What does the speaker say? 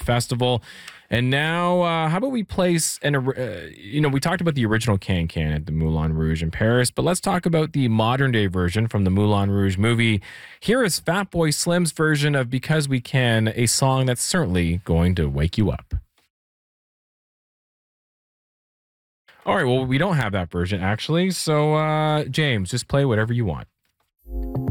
festival. And now, how about we place we talked about the original Can Can at the Moulin Rouge in Paris, but let's talk about the modern day version from the Moulin Rouge movie. Here is Fatboy Slim's version of Because We Can, a song that's certainly going to wake you up. All right, well, we don't have that version actually. So, James, just play whatever you want.